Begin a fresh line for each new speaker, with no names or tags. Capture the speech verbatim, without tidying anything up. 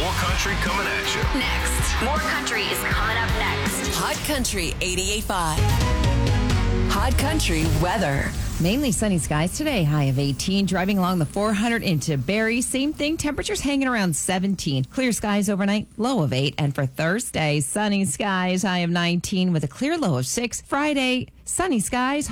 More country coming at you.
Next. More country is coming up next.
Hot Country eighty-eight point five. Hot Country weather.
Mainly sunny skies today, high of eighteen. Driving along the four hundred into Barrie, same thing. Temperatures hanging around seventeen. Clear skies overnight, low of eight. And for Thursday, sunny skies, high of nineteen with a clear low of six. Friday, sunny skies.